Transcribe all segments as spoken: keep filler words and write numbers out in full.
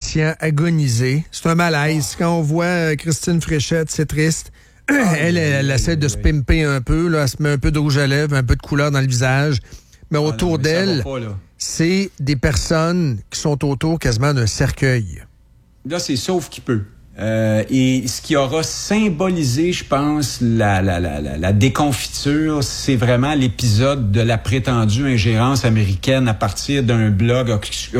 patients agonisés. C'est un malaise. Quand on voit euh, Christine Fréchette, c'est triste. Ah, elle, elle, elle essaie de se pimper un peu. Là. Elle se met un peu de rouge à lèvres, un peu de couleur dans le visage. Mais ah autour non, mais d'elle, pas, c'est des personnes qui sont autour quasiment d'un cercueil. Là, c'est sauf qui peut. Euh, et ce qui aura symbolisé, je pense, la, la, la, la, la déconfiture, c'est vraiment l'épisode de la prétendue ingérence américaine à partir d'un blog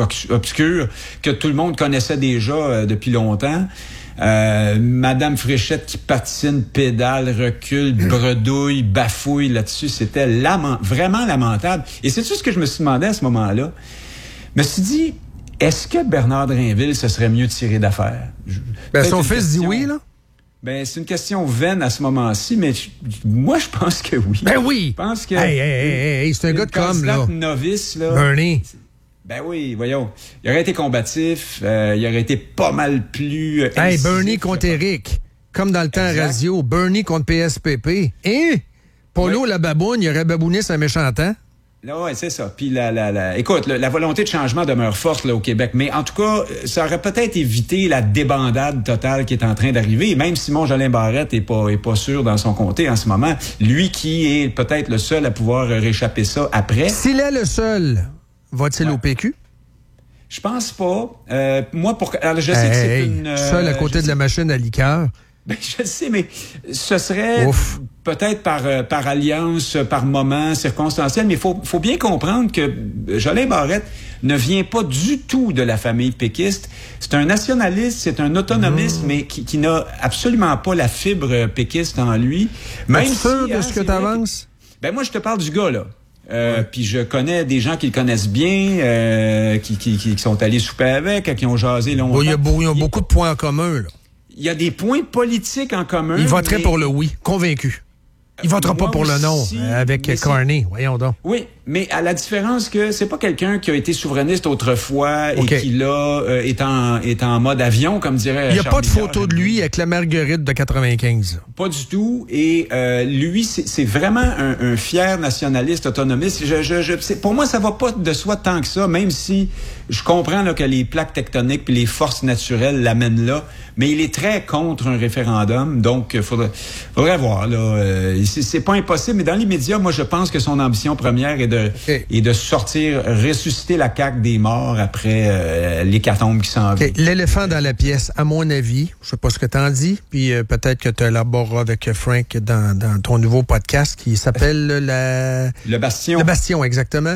obscur que tout le monde connaissait déjà euh, depuis longtemps. Euh, Madame Fréchette qui patine, pédale, recule, bredouille, bafouille là-dessus, c'était lament- vraiment lamentable. Et c'est-tu ce que je me suis demandé à ce moment-là? Je me suis dit, est-ce que Bernard Drinville se serait mieux tiré d'affaire? Ben, son fils question, dit oui, là? Ben, c'est une question vaine à ce moment-ci, mais je, moi, je pense que oui. Ben oui! Je pense que... Hey, hey, hey, hey, c'est un gars de com', là. Novice, là. Bernie. Ben oui, voyons. Il aurait été combatif, euh, il aurait été pas mal plus... Euh, hey, Bernie contre Eric. Comme dans le temps exact. Radio, Bernie contre P S P P. Hein? Polo, oui. La baboune, il aurait babouné sa méchant temps. Là, ouais, c'est ça. Puis la, la, la, écoute, la, la volonté de changement demeure forte là au Québec, mais en tout cas, ça aurait peut-être évité la débandade totale qui est en train d'arriver. Même Simon Jolin Barrette est pas est pas sûr dans son comté en ce moment. Lui qui est peut-être le seul à pouvoir réchapper ça après. S'il est le seul, va-t-il ouais. au P Q? Je pense pas. Euh, moi, pour alors, je sais hey, que c'est hey, une euh, seul à côté de sais... la machine à liqueur. Ben, je le sais, mais ce serait Ouf. peut-être par euh, par alliance, par moment, circonstanciel, mais il faut, faut bien comprendre que Jolin Barrette ne vient pas du tout de la famille péquiste. C'est un nationaliste, c'est un autonomiste, mmh. mais qui, qui n'a absolument pas la fibre péquiste en lui. Même si, sûr de hein, ce que tu avances? Ben moi, je te parle du gars, là. Euh, ouais. Puis je connais des gens qui le connaissent bien, euh, qui, qui, qui sont allés souper avec, qui ont jasé longtemps. Bon, il y a, beau, il y a beaucoup de points en commun, là. Il y a des points politiques en commun. Il voterait mais... pour le oui, convaincu. Il votera pas pour aussi, le non, avec Carney, voyons donc. Oui, mais à la différence que c'est pas quelqu'un qui a été souverainiste autrefois okay. et qui là euh, est en est en mode avion, comme dirait. Il y a pas de photo de lui avec la Marguerite de quatre-vingt-quinze. Pas du tout. Et euh, lui, c'est, c'est vraiment un, un fier nationaliste autonomiste. Je, je, je, c'est, pour moi, ça va pas de soi tant que ça, même si je comprends là, que les plaques tectoniques puis les forces naturelles l'amènent là. Mais il est très contre un référendum, donc il faudrait, faudrait voir. Là, euh, c'est, c'est pas impossible, mais dans l'immédiat, moi, je pense que son ambition première est de, okay. est de sortir, ressusciter la C A Q des morts après euh, l'hécatombe qui s'en vient. Okay. L'éléphant dans la pièce, à mon avis, je sais pas ce que t'en dis, puis euh, peut-être que tu élaboreras avec Frank dans, dans ton nouveau podcast qui s'appelle la... Le Bastion. Le Bastion, exactement.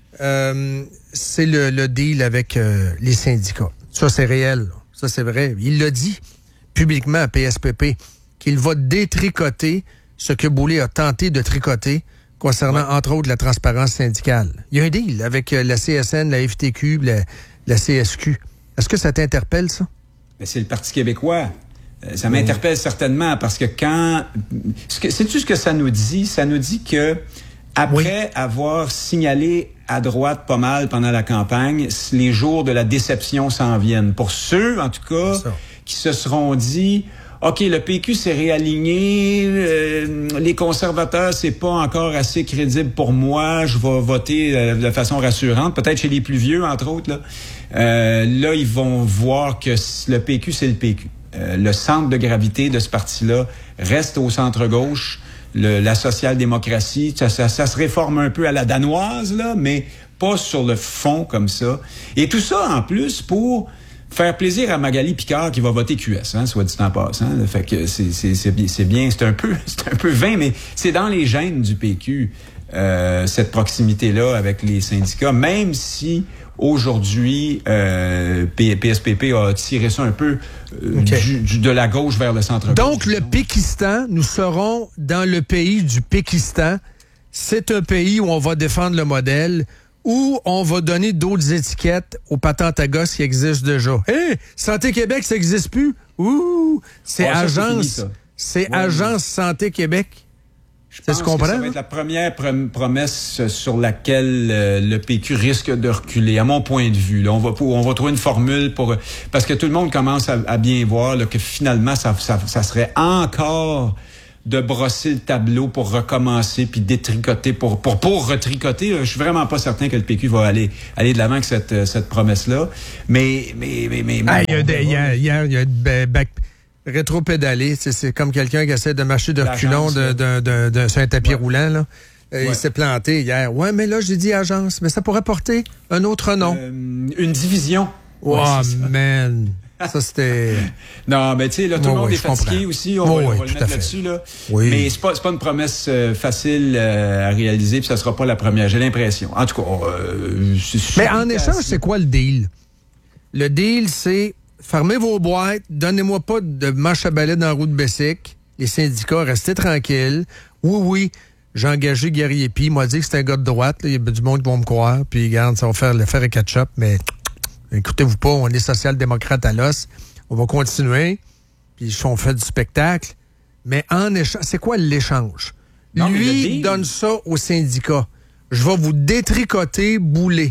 Euh, c'est le, le deal avec euh, les syndicats. Ça, c'est réel, là. Ça, c'est vrai. Il l'a dit publiquement à P S P P qu'il va détricoter ce que Boulay a tenté de tricoter concernant, ouais. entre autres, la transparence syndicale. Il y a un deal avec la C S N, la F T Q, la, la C S Q. Est-ce que ça t'interpelle, ça? Mais c'est le Parti québécois. Ça m'interpelle mmh. certainement parce que quand... Sais-tu ce que ça nous dit? Ça nous dit que après oui. avoir signalé à droite pas mal pendant la campagne, les jours de la déception s'en viennent. Pour ceux, en tout cas, qui se seront dit, OK, le P Q s'est réaligné, euh, les conservateurs, c'est pas encore assez crédible pour moi, je vais voter euh, de façon rassurante, peut-être chez les plus vieux, entre autres. Là, euh, là ils vont voir que le P Q, c'est le P Q. Euh, le centre de gravité de ce parti-là reste au centre-gauche. Le, la social-démocratie, ça, ça, ça se réforme un peu à la danoise, là, mais pas sur le fond comme ça. Et tout ça, en plus, pour faire plaisir à Magali Picard qui va voter Q S, hein, soit dit en passant. Là. Fait que c'est, c'est, c'est, c'est bien, c'est un peu, c'est un peu vain, mais c'est dans les gènes du P Q, euh, cette proximité-là avec les syndicats, même si aujourd'hui, euh, P S P P a tiré ça un peu euh, okay. du, du, de la gauche vers le centre-gauche. Donc, le Pékistan, nous serons dans le pays du Pékistan. C'est un pays où on va défendre le modèle, où on va donner d'autres étiquettes aux patentes à gosses qui existent déjà. Hé, hey, Santé Québec, ça n'existe plus. Ouh, c'est oh, agence, c'est, fini, c'est ouais, Agence oui. Santé Québec. Je pense que ça va être la première prom- promesse sur laquelle euh, le P Q risque de reculer, à mon point de vue. Là, on va on va trouver une formule pour parce que tout le monde commence à, à bien voir là, que finalement ça, ça ça serait encore de brosser le tableau pour recommencer puis détricoter pour pour pour retricoter. Je suis vraiment pas certain que le P Q va aller aller de l'avant avec cette cette promesse là. Mais mais mais mais ah, il y a des, il y a il y a, il y a de back, rétro-pédalé, c'est, c'est comme quelqu'un qui essaie de marcher de reculons de, de, de, de, sur un tapis ouais. roulant là. Euh, ouais. Il s'est planté hier. Ouais, mais là j'ai dit agence, mais ça pourrait porter un autre nom. Euh, une division. Oh ouais, man. Ça, c'était... Non, mais tu sais, là, tout oh, le monde oui, est fatigué comprends. aussi. On oh, va, oui, on va le mettre là-dessus, là. Oui. Mais c'est pas, c'est pas une promesse euh, facile euh, à réaliser, puis ça sera pas la première, j'ai l'impression. En tout cas, euh, c'est mais en échange, c'est quoi le deal? Le deal, c'est fermez vos boîtes, donnez-moi pas de marche à balai dans la roue de Bessic. Les syndicats, restez tranquilles. Oui, oui, j'ai engagé Gary Epi. Il m'a dit que c'était un gars de droite. Il y a du monde qui va me croire. Puis, regarde, ça va faire le faire et catch-up, mais... Écoutez-vous pas, on est social-démocrate à l'os. On va continuer. Puis on fait du spectacle. Mais en échange, c'est quoi l'échange? Non, lui donne ça au syndicat. Je vais vous détricoter, bouler.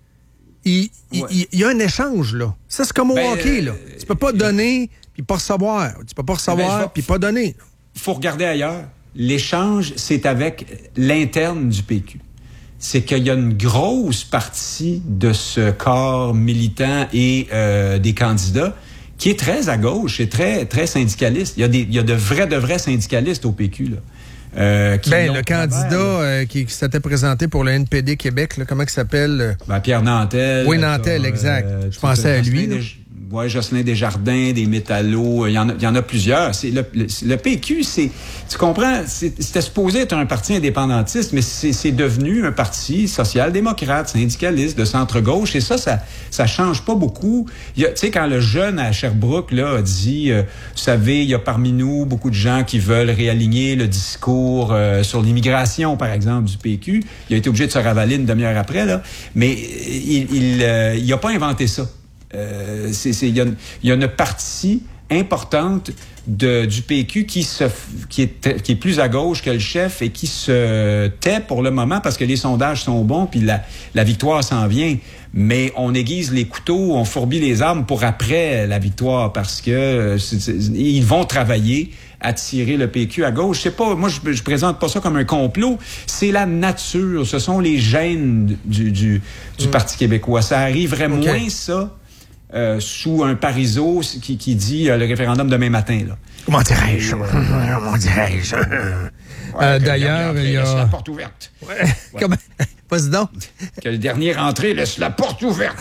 Il, ouais. il, il y a un échange, là. Ça, c'est comme au ben, hockey, là. Tu peux pas euh, donner puis pas recevoir. Tu peux pas recevoir ben, puis pas donner. Il faut regarder ailleurs. L'échange, c'est avec l'interne du P Q. C'est qu'il y a une grosse partie de ce corps militant et euh, des candidats qui est très à gauche et très très syndicaliste. Il y a des il y a de vrais de vrais syndicalistes au P Q là. Euh, qui ben, le candidat euh, qui, qui s'était présenté pour le N P D Québec, là, comment il s'appelle? Ben, Pierre Nantel. Oui, Nantel, exact. Euh, Je pensais à lui. Oui, Jocelyn Desjardins, des métallos, il y en a, il y en a plusieurs. C'est le, le, le P Q, c'est, tu comprends, c'est, c'était supposé être un parti indépendantiste, mais c'est, c'est devenu un parti social-démocrate, syndicaliste, de centre-gauche, et ça, ça, ça change pas beaucoup. Tu sais, quand le jeune à Sherbrooke, là, a dit, euh, vous savez, il y a parmi nous beaucoup de gens qui veulent réaligner le discours euh, sur l'immigration, par exemple, du P Q. Il a été obligé de se ravaler une demi-heure après, là, mais il, il, euh, il a pas inventé ça. Euh, c'est, c'est, il y a, il y a une partie importante de, du P Q qui se, qui est, qui est plus à gauche que le chef et qui se tait pour le moment parce que les sondages sont bons puis la, la victoire s'en vient. Mais on aiguise les couteaux, on fourbit les armes pour après la victoire parce que c'est, c'est, ils vont travailler à tirer le P Q à gauche. C'est pas, moi, je, je présente pas ça comme un complot. C'est la nature. Ce sont les gènes du, du, du mmh. Parti québécois. Ça arriverait okay. moins, ça, Euh, sous un Parizeau qui, qui dit euh, le référendum demain matin. Là. Comment dirais-je? Comment dirais-je? Ouais, euh, d'ailleurs, il y a... Laisse la porte ouverte. Ouais. Ouais. Comment... Vas-y donc. Que le dernier rentré laisse la porte ouverte.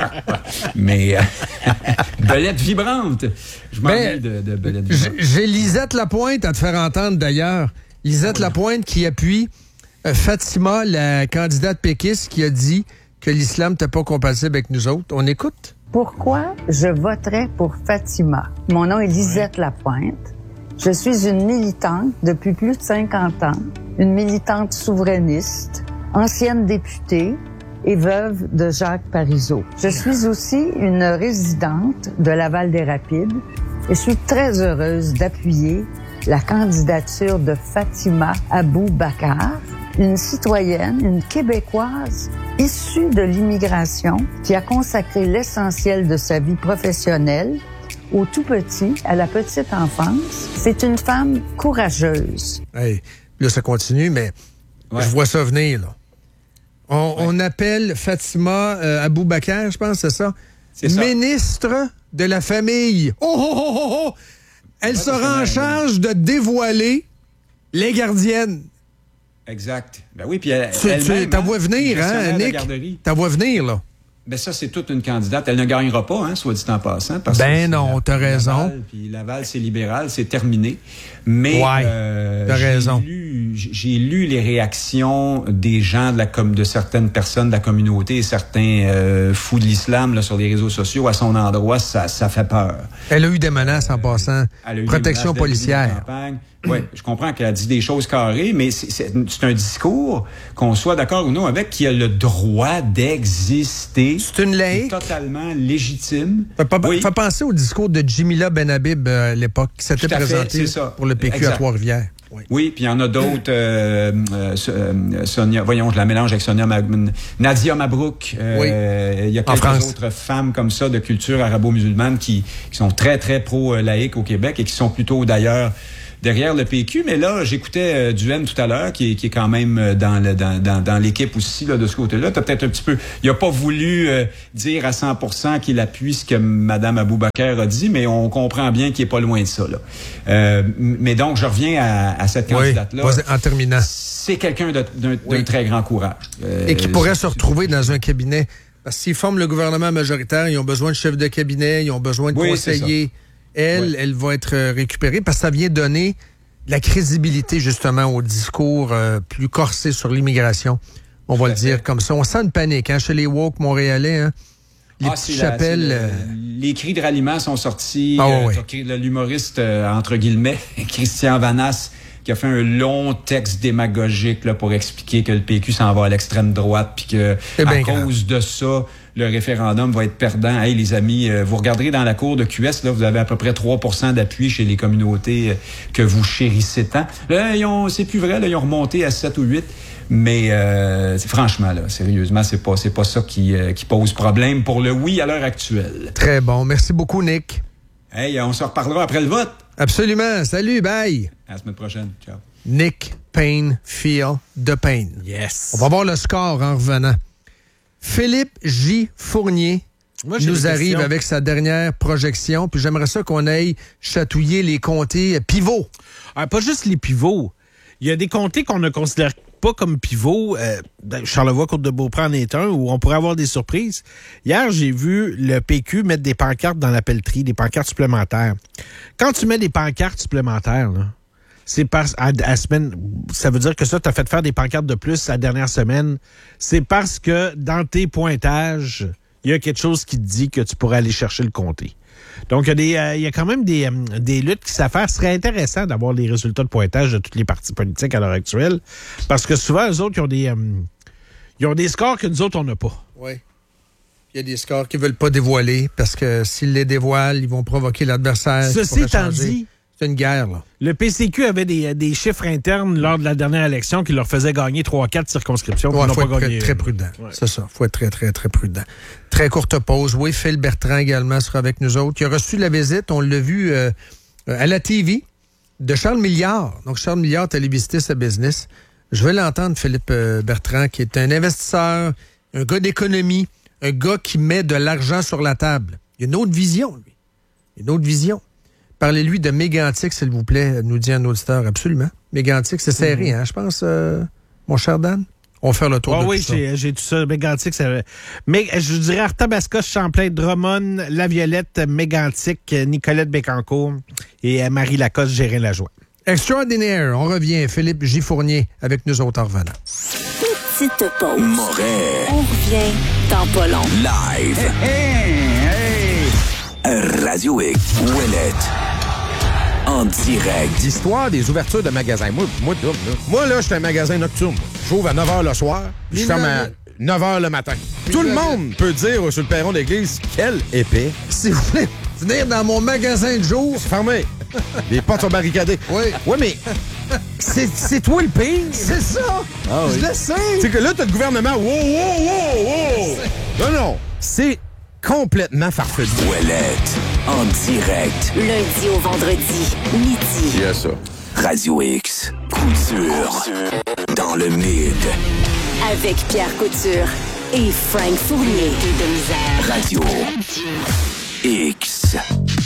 Mais euh, belette vibrante. Je m'ennuie de, de belette vibrante. J'ai Lisette Lapointe à te faire entendre d'ailleurs. Lisette oui. Lapointe qui appuie euh, Fatima, la candidate péquiste, qui a dit que l'islam n'était pas compatible avec nous autres. On écoute? Pourquoi je voterais pour Fatima? Mon nom est Lisette Lapointe. Je suis une militante depuis plus de cinquante ans, une militante souverainiste, ancienne députée et veuve de Jacques Parizeau. Je suis aussi une résidente de Laval-des-Rapides et je suis très heureuse d'appuyer la candidature de Fatima Abou-Bakar, une citoyenne, une Québécoise issue de l'immigration qui a consacré l'essentiel de sa vie professionnelle au tout petit, à la petite enfance. C'est une femme courageuse. Hey, là, ça continue, mais ouais. je vois ça venir, là. On, ouais. on appelle Fatima euh, Abou-Bakar, je pense, c'est ça? C'est ça. Ministre de la Famille. Oh, oh, oh, oh, oh! Elle ouais, sera en charge de dévoiler les gardiennes. Exact. Ben oui, puis elle, tu, elle-même... Ta voix venir, hein, Nick? Ta voix venir, là. Ben ça, c'est toute une candidate. Elle ne gagnera pas, hein, soit dit en passant. Parce ben que non, t'as raison. Laval, puis Laval, c'est libéral, c'est terminé. Mais ouais, euh, t'as j'ai raison. Lu, j'ai lu les réactions des gens de, la com- de certaines personnes de la communauté et certains euh, fous de l'islam là, sur les réseaux sociaux. À son endroit, ça, ça fait peur. Elle a eu des menaces en euh, passant. Protection policière. Oui, je comprends qu'elle a dit des choses carrées, mais c'est, c'est, c'est un discours, qu'on soit d'accord ou non avec, qui a le droit d'exister. C'est une laïque. Totalement légitime. Fait, pas, oui. fait penser au discours de Jimila Benhabib euh, à l'époque, qui s'était présenté pour le P Q exact. À Trois-Rivières. Oui, oui, puis il y en a d'autres. Euh, euh, Sonia, voyons, je la mélange avec Sonia Ma, Nadia Mabrouk. Euh, oui. Il y a quelques autres femmes comme ça de culture arabo-musulmane qui, qui sont très, très pro-laïques au Québec et qui sont plutôt d'ailleurs derrière le P Q. Mais là, j'écoutais euh, Duhaime tout à l'heure, qui est, qui est quand même dans, le, dans, dans, dans l'équipe aussi là, de ce côté-là. T'as peut-être un petit peu... Il a pas voulu euh, dire à cent pour cent qu'il appuie ce que Mme Aboubacar a dit, mais on comprend bien qu'il est pas loin de ça. Là. Euh, mais donc, je reviens à, à cette candidate-là. Oui, en terminant. C'est quelqu'un de, d'un, oui. d'un très grand courage. Euh, Et qui pourrait se retrouver dans un cabinet. Parce que s'ils forment le gouvernement majoritaire, ils ont besoin de chefs de cabinet, ils ont besoin de oui, conseillers. Elle, oui. elle va être récupérée parce que ça vient donner de la crédibilité, justement, au discours euh, plus corsé sur l'immigration. On va le dire fait. Comme ça. On sent une panique hein, chez les woke montréalais. Hein. Les ah, petites chapelles... La, euh... Les cris de ralliement sont sortis. Ah, euh, oui. L'humoriste, euh, entre guillemets, Christian Vanasse, qui a fait un long texte démagogique là, pour expliquer que le P Q s'en va à l'extrême droite, puis que à cause grave. de ça, le référendum va être perdant. Hey, les amis, euh, vous regarderez dans la cour de Q S, là, vous avez à peu près trois pour cent d'appui chez les communautés euh, que vous chérissez tant. Là, ils ont, c'est plus vrai, là, ils ont remonté à sept ou huit. Mais euh, franchement, là, sérieusement, c'est pas, c'est pas ça qui, euh, qui pose problème pour le oui à l'heure actuelle. Très bon. Merci beaucoup, Nick. Hey, on se reparlera après le vote. Absolument. Salut, bye. À la semaine prochaine. Ciao. Nick Payne, Feel the Pain. Yes. On va voir le score en revenant. Philippe J. Fournier Moi, nous arrive questions. avec sa dernière projection. Puis j'aimerais ça qu'on aille chatouiller les comtés pivots. Ah, pas juste les pivots. Il y a des comtés qu'on ne considère pas comme pivots. Euh, Charlevoix, Côte-de-Beaupré en est un, où on pourrait avoir des surprises. Hier, j'ai vu le P Q mettre des pancartes dans la pelleterie, des pancartes supplémentaires. Quand tu mets des pancartes supplémentaires, là, c'est parce à, à semaine, ça veut dire que ça, tu as fait faire des pancartes de plus la dernière semaine. C'est parce que dans tes pointages, il y a quelque chose qui te dit que tu pourrais aller chercher le comté. Donc, il y a, des, euh, il y a quand même des, euh, des luttes qui s'affairent. Ce serait intéressant d'avoir les résultats de pointage de tous les partis politiques à l'heure actuelle, parce que souvent, eux autres, ils ont des, euh, ils ont des scores que nous autres, on n'a pas. Oui. Il y a des scores qu'ils ne veulent pas dévoiler, parce que s'ils les dévoilent, ils vont provoquer l'adversaire. Ceci étant dit, c'est une guerre, là. Le P C Q avait des, des chiffres internes lors de la dernière élection qui leur faisaient gagner trois quatre circonscriptions. Il ouais, faut être très, très prudent. Ouais. C'est ça. Il faut être très, très, très prudent. Très courte pause. Oui, Phil Bertrand également sera avec nous autres. Il a reçu la visite, on l'a vu euh, à la T V, de Charles Milliard. Donc, Charles Milliard est allé visiter sa business. Je vais l'entendre, Philippe euh, Bertrand, qui est un investisseur, un gars d'économie, un gars qui met de l'argent sur la table. Il a une autre vision, lui. Une autre vision. Parlez-lui de Mégantic, s'il vous plaît, nous dit un auditeur. Absolument. Mégantic, c'est serré, mmh. hein, je pense, euh, mon cher Dan. On va faire le tour oh, de oui, tout ça. Oui, j'ai, j'ai tout ça. Mégantic, c'est... Mais je dirais Arthabasca, Champlain, Drummond, La Violette, Mégantic, Nicolette Bécancourt et Marie Lacoste, Gérin-Lajoie. Extraordinaire. On revient. Philippe J. Fournier avec nous autres en revenant. Petite pause. Moret. On revient dans pas long. Live. Hey, hey, hey. Radio X. Ouellette. En direct. L'histoire des ouvertures de magasins. Moi, moi, là, moi, là, je suis un magasin nocturne. J'ouvre à neuf heures le soir, puis je ferme à neuf heures le matin. Tout le monde peut dire sur le perron d'église, quel épais. Si vous voulez venir dans mon magasin de jour. C'est fermé. Les portes sont barricadées. Oui. Oui, mais c'est, c'est toi le pire. C'est ça. Ah, je oui. le sais. C'est que là, t'as le gouvernement. Wow, wow, wow, wow. Non, non. C'est complètement farfelu. Ouellette, en direct. Lundi au vendredi, midi. Yes, ça. Radio X, Couture, dans le mid. Avec Pierre Couture et Frank Fournier. De misère. Radio X.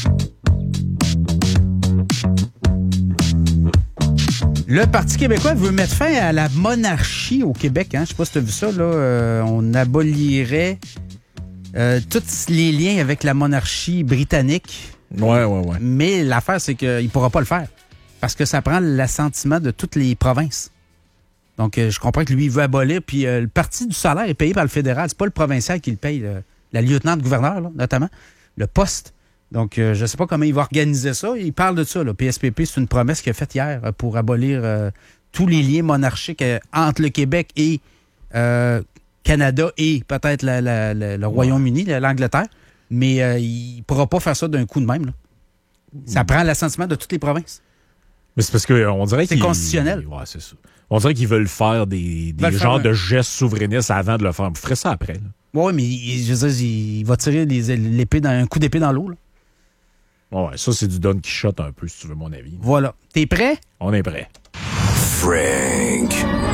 Le Parti québécois veut mettre fin à la monarchie au Québec. Hein? Je sais pas si tu as vu ça. Là. Euh, on abolirait euh, tous les liens avec la monarchie britannique. Ouais, ouais, ouais. Mais l'affaire, c'est qu'il ne pourra pas le faire. Parce que ça prend l'assentiment de toutes les provinces. Donc, euh, je comprends que lui, il veut abolir. Puis euh, le parti du salaire est payé par le fédéral. C'est pas le provincial qui le paye. Là. La lieutenant-gouverneur, là, notamment. Le poste. Donc, euh, je ne sais pas comment il va organiser ça. Il parle de ça. Là. P S P P, c'est une promesse qu'il a faite hier euh, pour abolir euh, tous les liens monarchiques euh, entre le Québec et euh, Canada et peut-être la, la, la, le Royaume-Uni, la, l'Angleterre. Mais euh, il ne pourra pas faire ça d'un coup de même. Là. Ça prend l'assentiment de toutes les provinces. Mais c'est parce qu'on dirait c'est qu'ils... constitutionnel. Ouais, c'est ça. On dirait qu'ils veulent faire des, des genres faire, de gestes souverainistes avant de le faire. Vous ferez ça après. Oui, mais je veux dire, il va tirer les, l'épée dans, un coup d'épée dans l'eau. Là. Ouais, ça, c'est du Don Quichotte un peu, si tu veux mon avis. Voilà. T'es prêt? On est prêt. Frank.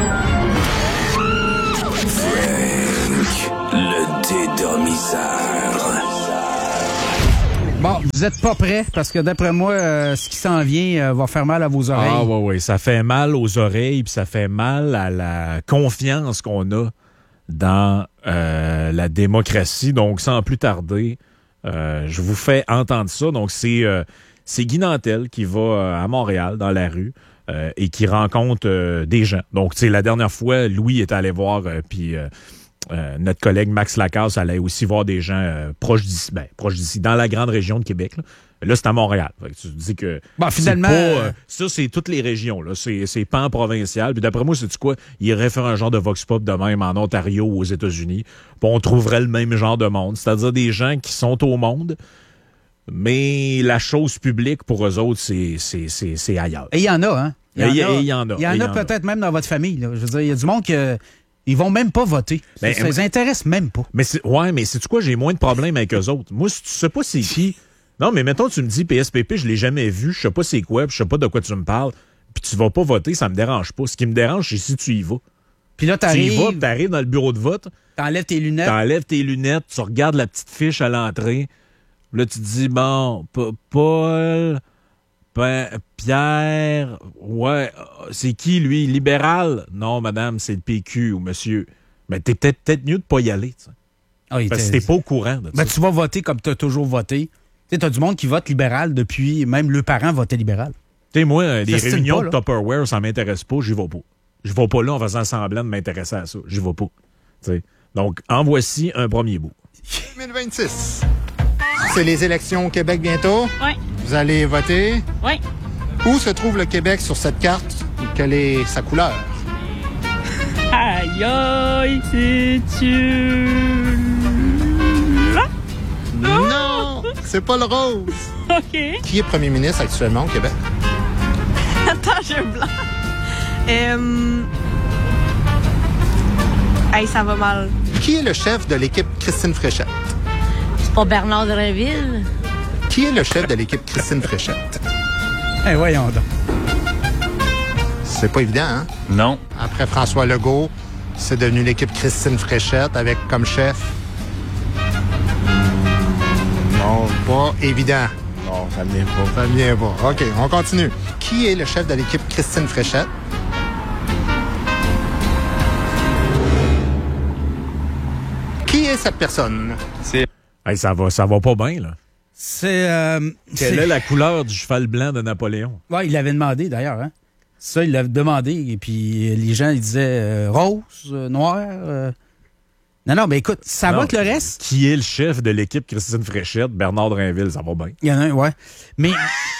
Frank, le dédomiseur. Bon, vous êtes pas prêts parce que d'après moi, euh, ce qui s'en vient euh, va faire mal à vos oreilles. Ah, ouais, ouais. Ça fait mal aux oreilles, puis ça fait mal à la confiance qu'on a dans euh, la démocratie. Donc, sans plus tarder, euh, je vous fais entendre ça. Donc, c'est, euh, c'est Guy Nantel qui va euh, à Montréal, dans la rue, euh, et qui rencontre euh, des gens. Donc, tu sais, la dernière fois, Louis est allé voir, euh, puis... Euh, Euh, notre collègue Max Lacasse allait aussi voir des gens euh, proches d'ici, ben, proches d'ici, dans la grande région de Québec. Là, là c'est à Montréal. Fait que tu te dis que bon, finalement, c'est pas, euh, ça, c'est toutes les régions. Là. C'est, c'est pan-provincial. Puis d'après moi, c'est quoi? Il irait faire un genre de vox pop de même en Ontario ou aux États-Unis. Puis on trouverait le même genre de monde. C'est-à-dire des gens qui sont au monde, mais la chose publique, pour eux autres, c'est, c'est, c'est, c'est ailleurs. Et il y en a, hein? Il y, y, y en a. Il y en a peut-être même dans votre famille. Là. Je veux dire, il y a du monde que... Ils vont même pas voter. Ben, ça les intéresse même pas. Mais c'est, ouais, mais c'est quoi? J'ai moins de problèmes avec eux autres. Moi, si tu sais pas c'est qui... Non, mais mettons, tu me dis P S P P, je l'ai jamais vu, je sais pas c'est quoi, puis je sais pas de quoi tu me parles, puis tu vas pas voter, ça me dérange pas. Ce qui me dérange, c'est si tu y vas. Puis là, t'arrives... Tu y vas, t'arrives dans le bureau de vote. T'enlèves tes lunettes. T'enlèves tes lunettes, tu regardes la petite fiche à l'entrée. Là, tu te dis, bon, P- Paul... Ben, Pierre, ouais, c'est qui, lui? Libéral? Non, madame, c'est le P Q ou monsieur. Mais t'es peut-être, peut-être mieux de pas y aller, tu sais. Ah, parce que t'es pas au courant de ça. Ben, tu vas voter comme t'as toujours voté. Tu sais, t'as du monde qui vote libéral depuis, même le parent votait libéral. Tu sais, moi, les réunions pas, de Tupperware, ça m'intéresse pas, j'y vais pas. Je vais pas là en faisant semblant de m'intéresser à ça. J'y vais pas. Tu sais. Donc, en voici un premier bout. deux mille vingt-six. C'est les élections au Québec bientôt. Oui. Vous allez voter? Oui. Où se trouve le Québec sur cette carte? Quelle est sa couleur? Aïe, aïe, c'est-tu... Là? Non, c'est pas le rose. OK. Qui est premier ministre actuellement au Québec? Attends, j'ai un blanc. Euh... Hey, ça va mal. Qui est le chef de l'équipe Christine Fréchette? C'est pas Bernard Drinville? Qui est le chef de l'équipe Christine Fréchette? Eh, hey, voyons donc. C'est pas évident, hein? Non. Après François Legault, c'est devenu l'équipe Christine Fréchette avec comme chef... Non, pas évident. Non, ça ne vient pas. Ça ne vient pas. OK, on continue. Qui est le chef de l'équipe Christine Fréchette? Qui est cette personne? C'est... Hey, ça va, ça va pas bien, là. C'est... Euh, Quelle c'est... est la couleur du cheval blanc de Napoléon? Ouais, il l'avait demandé, d'ailleurs, hein? Ça, il l'avait demandé, et puis les gens, ils disaient euh, rose, euh, noir... Euh... Non, non, mais écoute, ça non, va que le reste... Qui est le chef de l'équipe Christine Fréchette? Bernard Drinville, ça va bien. Il y en a un, ouais. Mais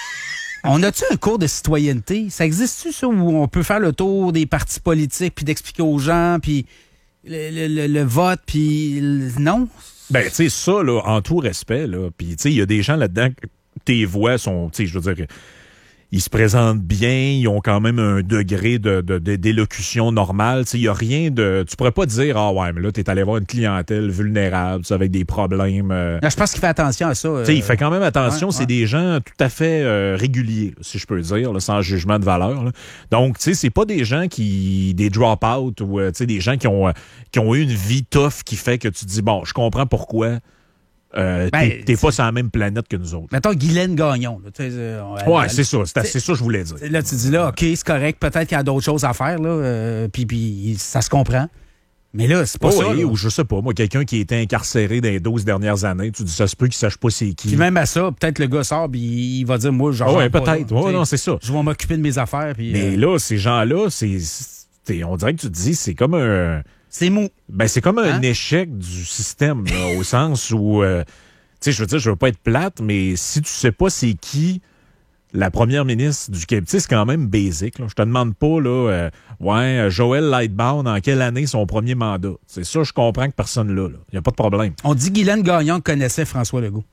on a-tu un cours de citoyenneté? Ça existe-tu, ça, où on peut faire le tour des partis politiques, puis d'expliquer aux gens, puis le, le, le, le vote, puis... Le... Non? Ben, tu sais, ça, là, en tout respect, là, puis, tu sais, il y a des gens là-dedans, tes voix sont, tu sais, je veux dire... Ils se présentent bien, ils ont quand même un degré de, de, de, d'élocution normale. Il n'y a rien de... Tu pourrais pas dire « Ah ouais, mais là, t'es allé voir une clientèle vulnérable, avec des problèmes... Euh... » Je pense qu'il fait attention à ça. Euh... Il fait quand même attention. Ouais, c'est ouais. des gens tout à fait euh, réguliers, là, si je peux dire, là, sans jugement de valeur. Là. Donc, tu sais, c'est pas des gens qui... des drop-out ou euh, des gens qui ont, euh, qui ont eu une vie tough qui fait que tu te dis « Bon, je comprends pourquoi... » Euh, ben, t'es, t'es pas sur la même planète que nous autres. Mettons Guylaine Gagnon. Là, euh, ouais, elle, c'est ça. C'est, c'est ça que je voulais dire. Là, tu dis là, OK, c'est correct. Peut-être qu'il y a d'autres choses à faire. Là, euh, puis, puis ça se comprend. Mais là, c'est pas oh, ça. Oui, là. Ou je sais pas. Moi, quelqu'un qui a été incarcéré dans les douze dernières années, tu dis ça se peut qu'il sache pas c'est qui. Puis même à ça, peut-être le gars sort puis il va dire, moi, genre. Oh, ouais, pas, peut-être. Là, ouais, non, c'est ça. Je vais m'occuper de mes affaires. Puis, Mais euh... là, ces gens-là, c'est, c'est, on dirait que tu te dis, c'est comme un. C'est mou. Ben, c'est comme un hein? échec du système, là, au sens où. Euh, tu sais, je veux dire, je veux pas être plate, mais si tu sais pas c'est qui la première ministre du Québec, tu sais, c'est quand même basic. Là. Je te demande pas, là, euh, ouais, Joël Lightbound, en quelle année son premier mandat? C'est ça, je comprends que personne là. Il n'y a pas de problème. On dit Guylaine Gagnon connaissait François Legault.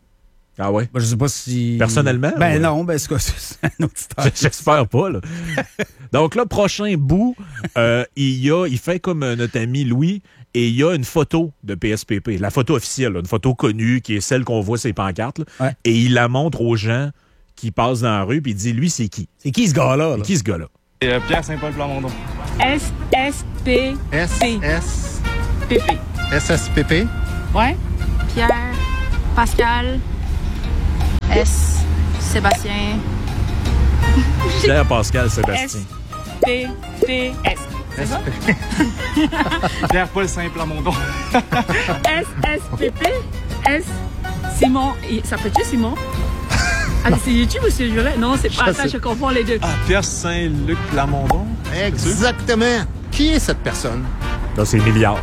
Ah ouais? Ben, je sais pas si... Personnellement? Ben ouais. non, ben c'est, c'est un autre histoire. J'espère pas, là. Donc là, prochain bout, euh, il y a, il fait comme notre ami Louis, Et il y a une photo de P S P P, la photo officielle, là, une photo connue qui est celle qu'on voit sur les pancartes. Là, ouais. Et il la montre aux gens qui passent dans la rue, puis il dit, lui, c'est qui? C'est qui ce gars-là? C'est qui ce gars-là? Et euh, Pierre Saint-Paul Plamondon. S S P S S P P. S S P P. Ouais. Pierre, Pascal, S, Sébastien. Pierre, Pascal, Sébastien. S P P S. C'est ça? Pierre-Paul Saint-Plamondon. S S P P S. Simon. Il s'appelle-tu Simon? Ah, c'est YouTube ou c'est Juret? Non, c'est pas. Attends, je confonds les deux. Ah, Pierre Saint-Luc Plamondon. Exactement. Qui est cette personne? Là, c'est Milliard.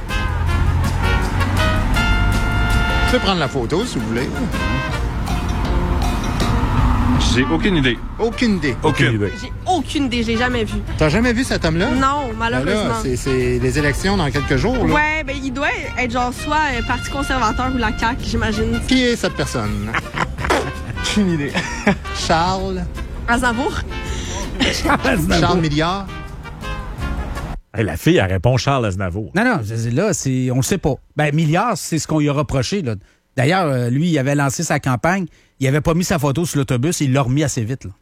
Je peux prendre la photo, si vous voulez. J'ai aucune idée. Aucune idée. Aucune, aucune idée. J'ai aucune idée, je l'ai jamais vu. T'as jamais vu cet homme-là? Non, Ben malheureusement. là, c'est, c'est les élections dans quelques jours. Là. Ouais, ben il doit être genre soit euh, Parti conservateur ou la C A Q, j'imagine. Qui est cette personne? Aucune idée. Charles. Aznavour? Charles Milliard. Hey, la fille, elle répond Charles Aznavour. Non, non, là, c'est, on le sait pas. Ben, Milliard, c'est ce qu'on lui a reproché. Là. D'ailleurs, euh, lui, il avait lancé sa campagne. Il avait pas mis sa photo sur l'autobus. Il l'a remis assez vite. Là.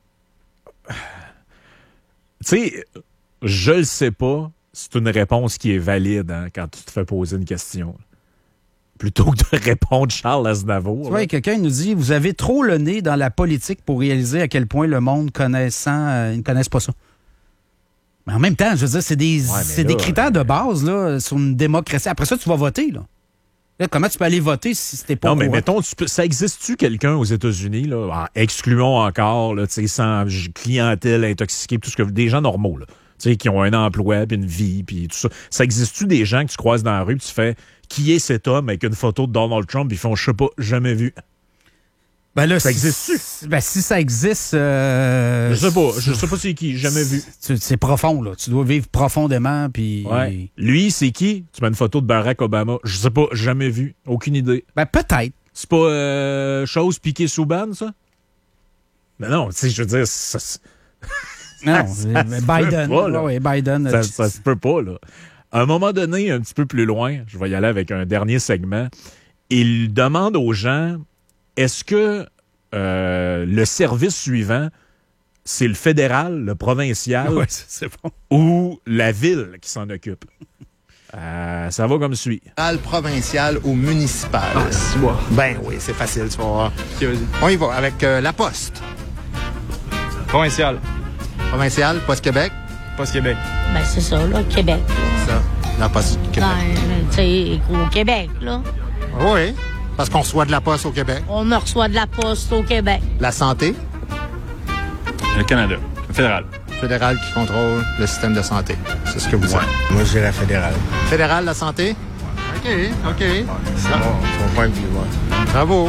Tu sais, je le sais pas. C'est une réponse qui est valide hein, quand tu te fais poser une question. Plutôt que de répondre Charles Aznavour. Tu vois, quelqu'un nous dit, vous avez trop le nez dans la politique pour réaliser à quel point le monde connaissant, euh, ils ne connaissent pas ça. Mais en même temps, je veux dire, c'est des, Ouais, c'est là, des critères euh... de base là, sur une démocratie. Après ça, tu vas voter. Là. Là, comment tu peux aller voter si c'était pas Non, mais courant? mettons, tu peux, ça existe-tu quelqu'un aux États-Unis, là, en excluons encore, là, sans clientèle intoxiquée, tout ce que des gens normaux, là, qui ont un emploi, puis une vie, puis tout ça. Ça existe-tu des gens que tu croises dans la rue, puis tu fais qui est cet homme avec une photo de Donald Trump, puis ils font je sais pas, jamais vu. Ben là, ça si, existe-tu? Ben si ça existe, euh, je sais pas, je sais pas c'est qui, jamais vu. C'est, c'est profond là, tu dois vivre profondément puis. Ouais. Lui, c'est qui? Tu mets une photo de Barack Obama, je sais pas, jamais vu, aucune idée. Ben peut-être. C'est pas euh, chose piquée sous banne, ça? Ben non, tu sais, je veux dire, ça, ça, non, ça Biden, pas, là. ouais, Biden, ça, ça se peut pas là. À un moment donné, un petit peu plus loin, je vais y aller avec un dernier segment. Il demande aux gens. Est-ce que euh, le service suivant, c'est le fédéral, le provincial, ouais, c'est bon. ou la ville qui s'en occupe? Euh, ça va comme suit. Provincial ou municipal? Ah, c'est moi. Ben oui, c'est facile, tu vas voir. Okay, vas-y. On y va avec euh, la Poste. Provincial. Provincial, Poste Québec. Poste Québec. Ben, c'est ça, là, Québec. Ça, la Poste du Québec. Ben, tu sais, au Québec, là. Oui, parce qu'on reçoit de la Poste au Québec. On me reçoit de la poste au Québec. La santé. Le Canada. Le fédéral. Fédéral qui contrôle le système de santé. C'est ce que vous dites. Moi, je dirais fédéral. Fédéral, la santé? OK, OK. C'est bon, son point de vue, ouais. Bravo.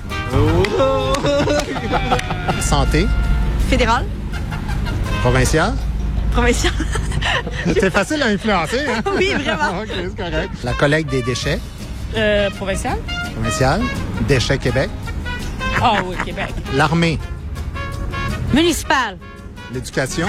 Santé. Fédéral. Provincial. Provincial. C'est facile à influencer, hein? Oui, vraiment. OK, c'est correct. La collecte des déchets. Euh, provincial. Provincial. Déchets Québec. Ah oui, Québec. L'armée. Municipal. L'éducation.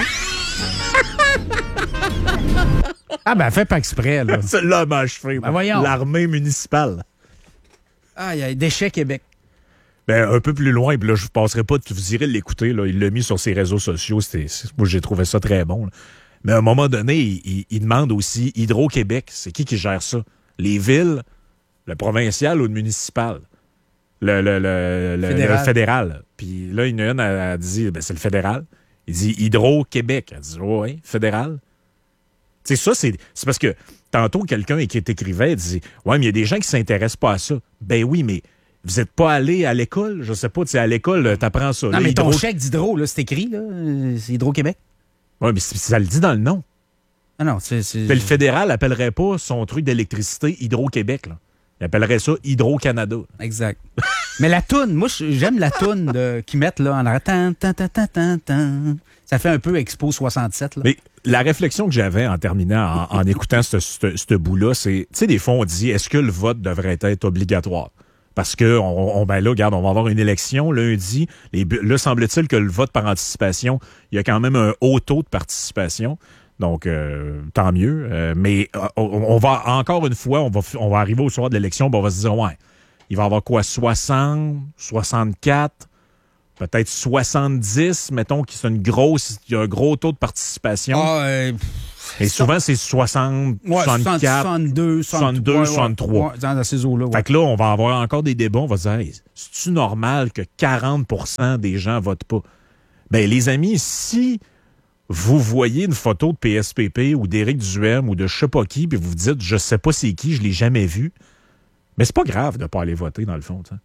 Ah ben, fait pas exprès, là. Celle-là m'a achevé. Ben voyons. L'armée municipale. Ah, il y a déchets Québec. Ben, un peu plus loin, puis là, je vous passerai pas, vous irez l'écouter, là. Il l'a mis sur ses réseaux sociaux. C'était, moi, j'ai trouvé ça très bon, là. Mais à un moment donné, il, il, il demande aussi Hydro-Québec. C'est qui qui gère ça? Les villes, le provincial ou le municipal? Le, le, le, le, fédéral. le fédéral. Puis là, il y en a une, elle a dit, ben, c'est le fédéral. Il dit Hydro-Québec. Elle dit, oh, oui, fédéral. Tu sais, ça, c'est, c'est parce que tantôt, quelqu'un qui écrivait, il dit, ouais, mais il y a des gens qui s'intéressent pas à ça. Ben oui, mais vous n'êtes pas allé à l'école? Je sais pas, tu sais, à l'école, t'apprends ça. Non, là, mais Hydro... ton chèque d'hydro, là, c'est écrit, là. C'est Hydro-Québec. Oui, mais ça le dit dans le nom. Ah non, c'est... c'est... Mais le fédéral n'appellerait pas son truc d'électricité Hydro-Québec, là. Il appellerait ça Hydro-Canada. Exact. Mais la toune, moi, j'aime la toune de, qu'ils mettent là en arrière. Tan, tan, tan, tan, tan, tan. Ça fait un peu Expo soixante-sept. Là. Mais la réflexion que j'avais en terminant, en, en écoutant ce, ce, ce bout-là, c'est, tu sais, des fois, on dit, est-ce que le vote devrait être obligatoire? Parce que, on, on, ben là, regarde, on va avoir une élection lundi. Les, là, semble-t-il que le vote par anticipation, il y a quand même un haut taux de participation. Donc, euh, tant mieux. Euh, mais euh, on, on va, encore une fois, on va, on va arriver au soir de l'élection, on va se dire, ouais, il va y avoir quoi, soixante, soixante-quatre, peut-être soixante-dix, mettons, qui c'est une grosse, il y a un gros taux de participation. Ah, euh, Et souvent, c'est soixante, ouais, soixante-quatre, soixante-deux, soixante-deux, soixante-trois. Ouais, dans ces eaux-là. Ouais. Fait que là, on va avoir encore des débats. On va se dire, hey, c'est-tu normal que quarante pour cent des gens votent pas? Ben, les amis, si vous voyez une photo de P S P P ou d'Éric Duhem ou de je sais pas qui, puis vous vous dites, je sais pas c'est qui, je l'ai jamais vu, mais c'est pas grave de pas aller voter, dans le fond. T'sais.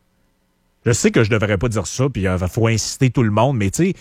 Je sais que je devrais pas dire ça, puis il euh, faut inciter tout le monde, mais tu sais,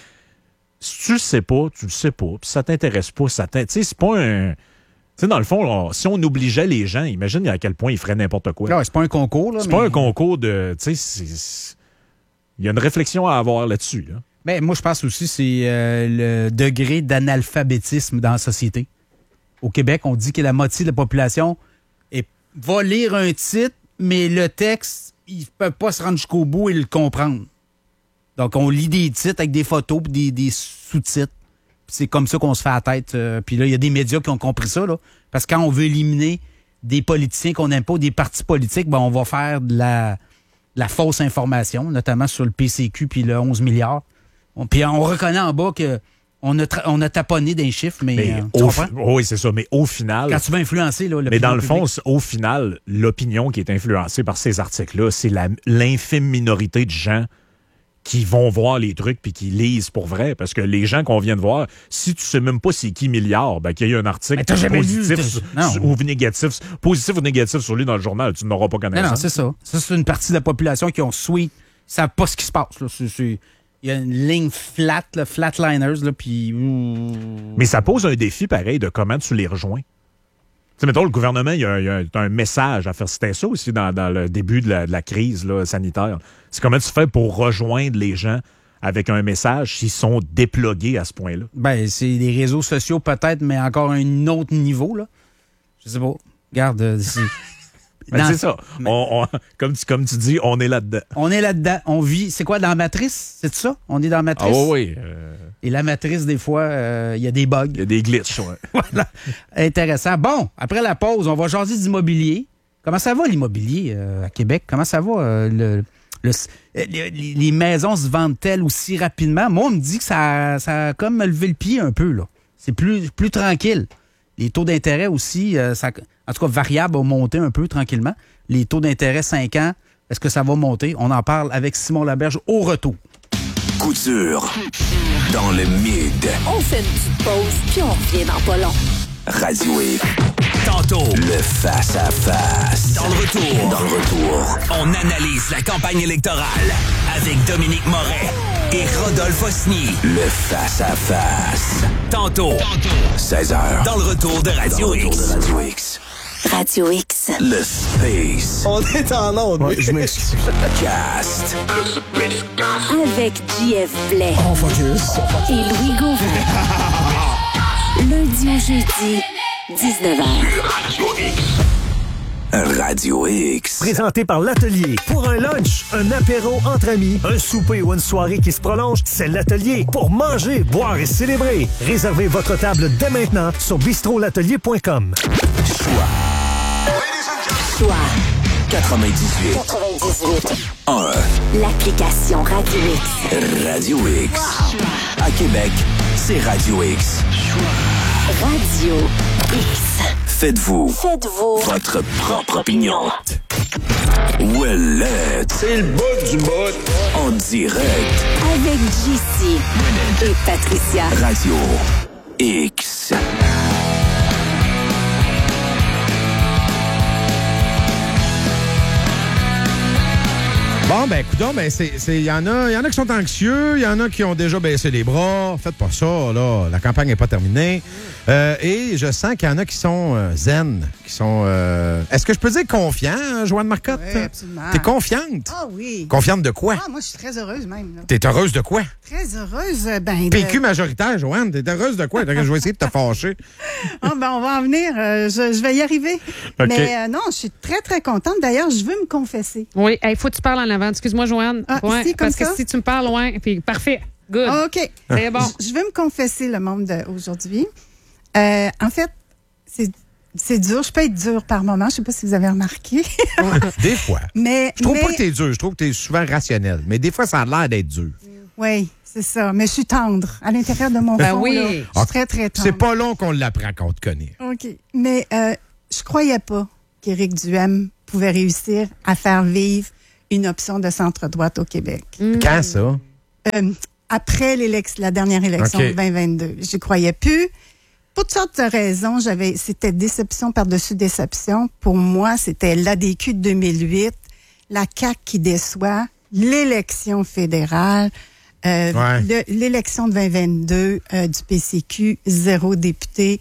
si tu le sais pas, tu le sais pas, puis ça t'intéresse pas, ça t'intéresse. Tu sais, c'est pas un... Tu sais, dans le fond, là, si on obligeait les gens, imagine à quel point ils feraient n'importe quoi. Non, c'est pas un concours, là. C'est mais... pas un concours de... Tu sais, il y a une réflexion à avoir là-dessus, là. Ben, moi, je pense aussi que c'est euh, le degré d'analphabétisme dans la société. Au Québec, on dit que la moitié de la population est, va lire un titre, mais le texte, ils ne peuvent pas se rendre jusqu'au bout et le comprendre. Donc, on lit des titres avec des photos et des, des sous-titres. C'est comme ça qu'on se fait à la tête. Euh, puis là, il y a des médias qui ont compris ça, là. Parce que quand on veut éliminer des politiciens qu'on n'aime pas, des partis politiques, ben, on va faire de la, de la fausse information, notamment sur le P C Q puis le onze milliards. Puis on reconnaît en bas que on a, tra- on a taponné des chiffres, mais, mais euh, au fi- oui, c'est ça. Mais au final... Quand tu veux influencer... Là, mais dans le fond, au final, l'opinion qui est influencée par ces articles-là, c'est la, l'infime minorité de gens qui vont voir les trucs puis qui lisent pour vrai. Parce que les gens qu'on vient de voir, si tu sais même pas c'est qui Milliard, ben, qu'il y ait un article positif lu, su- ou négatif, positif ou négatif sur lui dans le journal, tu n'auras pas connaissance. Non, non, c'est ça. Ça, c'est une partie de la population qui ont sweet, ils savent pas ce qui se passe. Là. C'est, c'est... Il y a une ligne flat, là, flatliners, là, puis... Mais ça pose un défi pareil de comment tu les rejoins. Tu sais, mettons, le gouvernement, il y a, il y a un message à faire. C'était ça aussi dans, dans le début de la, de la crise là, sanitaire. C'est comment tu fais pour rejoindre les gens avec un message s'ils sont déplogués à ce point-là? Ben, c'est des réseaux sociaux peut-être, mais encore à un autre niveau, là. Je sais pas. Regarde, c'est... Ben, c'est ça. On, on, comme, tu, comme tu dis, on est là-dedans. On est là-dedans. On vit. C'est quoi dans la matrice? C'est ça? On est dans la matrice? Ah oui, oui. Euh... Et la matrice, des fois, il euh, y a des bugs. Il y a des glitches, ouais. Voilà. Intéressant. Bon, après la pause, on va jaser d'immobilier. Comment ça va, l'immobilier euh, à Québec? Comment ça va? Euh, le, le, les, les maisons se vendent-elles aussi rapidement? Moi, on me dit que ça, ça a comme levé le pied un peu, là. C'est plus, plus tranquille. Les taux d'intérêt aussi, euh, ça, en tout cas, variable a monté un peu tranquillement. Les taux d'intérêt cinq ans, est-ce que ça va monter? On en parle avec Simon Laberge au retour. Couture dans le mid. On fait une petite pause, puis on revient dans pas long. Radio X. Tantôt, le face-à-face. Dans le retour. Dans le retour. On analyse la campagne électorale avec Dominique Moret et Rodolphe Osny. Le face-à-face. Tantôt, seize heures. Dans le retour de Radio X. De Radio X. Radio X. Le Space. On est en onde. Ouais, je m'excuse. Cast. Avec J F Blais. On focus. Et Louis Gauvin. Lundi au jeudi, dix-neuf heures. Radio X. Radio X. Présenté par l'Atelier. Pour un lunch, un apéro entre amis, un souper ou une soirée qui se prolonge, c'est l'Atelier. Pour manger, boire et célébrer. Réservez votre table dès maintenant sur bistrot latelier point com. Choix. Choix. quatre-vingt-dix-huit. quatre-vingt-dix-huit. un. L'application Radio X. Radio X. Wow. À Québec, c'est Radio X. Radio X. Faites-vous. Faites-vous. Votre propre opinion. Ouellette. C'est le bout du bout. En direct. Avec J C et Patricia. Radio X. Bon, ben, écoutons, ben, c'est, c'est, il y en a, il y en a qui sont anxieux, il y en a qui ont déjà baissé les bras. Faites pas ça, là. La campagne n'est pas terminée. Euh, et je sens qu'il y en a qui sont euh, zen, qui sont... Euh... Est-ce que je peux dire confiant, hein, Joanne Marcotte? Oui, absolument. T'es confiante? Ah oui. Confiante de quoi? Ah, moi, je suis très heureuse même. Là. T'es heureuse de quoi? Très heureuse, ben... De... P Q majoritaire, Joanne. T'es heureuse de quoi? Je vais essayer de te fâcher. Ah, ben, on va en venir. Euh, je, je vais y arriver. Okay. Mais euh, non, je suis très, très contente. D'ailleurs, je veux me confesser. Oui, il faut que tu parles en avant. Excuse-moi, Joanne. Ah, ouais, ici, comme parce ça? que si tu me parles loin, puis parfait. Good. OK. C'est bon. Je, je veux me confesser, le monde d'aujourd'hui. Euh, en fait, c'est, c'est dur. Je peux être dure par moment. Je sais pas si vous avez remarqué. Des fois. Mais, Je trouve mais... pas que t'es dur. Je trouve que t'es souvent rationnel. Mais des fois, ça a l'air d'être dur. Oui, c'est ça. Mais je suis tendre. À l'intérieur de mon Ben fond, oui. là, je suis très, très tendre. C'est pas long qu'on l'apprend qu'on te connaît. OK. Mais euh, je croyais pas qu'Éric Duhem pouvait réussir à faire vivre une option de centre-droite au Québec. Mm. Quand ça? Euh, après l'élection, la dernière élection OK. de vingt vingt-deux. Je croyais plus. Pour toutes sortes de raisons, j'avais, c'était déception par-dessus déception. Pour moi, c'était l'A D Q de deux mille huit, la C A Q qui déçoit, l'élection fédérale, euh, Ouais. le- l'élection de vingt vingt-deux euh, du P C Q, zéro député.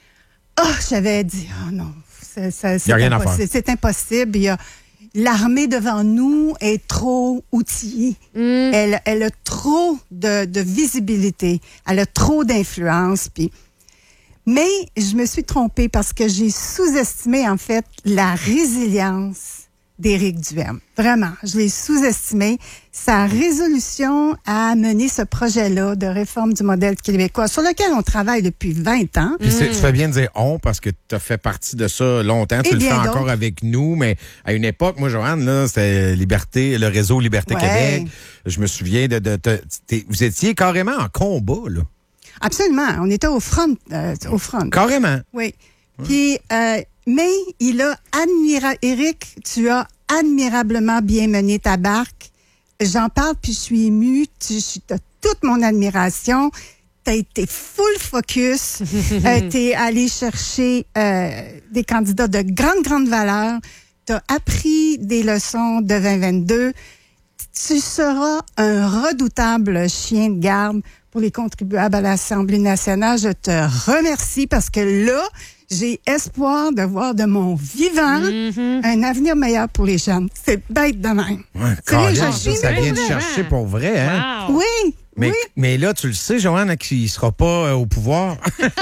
Oh, j'avais dit, oh non, ça, ça, c'est Y a rien à impossible. faire. C'est impossible. Il y a, l'armée devant nous est trop outillée. Elle, elle a trop de, de visibilité. Elle a trop d'influence. Puis, mais je me suis trompée parce que j'ai sous-estimé, en fait, la résilience d'Éric Duhem. Vraiment, je l'ai sous-estimé. Sa résolution à mener ce projet-là de réforme du modèle québécois, sur lequel on travaille depuis vingt ans. Puis c'est- tu fais bien de dire on parce que tu as fait partie de ça longtemps. Et Tu le fais bien encore d'autres. avec nous, mais à une époque, moi, Joanne, là, c'était Liberté, le réseau Liberté Ouais. Québec. Je me souviens de. de, de- t'es- vous étiez carrément en combat, là. Absolument. On était au front. euh, au front. Carrément. Oui. Puis, euh, mais il a admirable. Éric, tu as admirablement bien mené ta barque. J'en parle puis je suis émue. Tu as toute mon admiration. Tu as été full focus. euh, tu es allé chercher euh, des candidats de grande, grande valeur. Tu as appris des leçons de vingt vingt-deux. Tu seras un redoutable chien de garde pour les contribuables à l'Assemblée nationale. Je te remercie parce que là, j'ai espoir de voir de mon vivant un avenir meilleur pour les jeunes. C'est bête de même. Ouais, C'est vrai, carrément, je ça, suis ça vient même de vraiment. chercher pour vrai, hein? Oui, Mais, oui. mais là, tu le sais, Joanne, qu'il ne sera pas euh, au pouvoir.